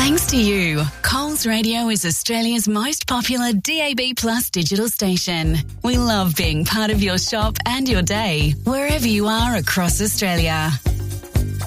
Thanks to you, Coles Radio is Australia's most popular DAB Plus digital station. We love being part of your shop and your day, wherever you are across Australia.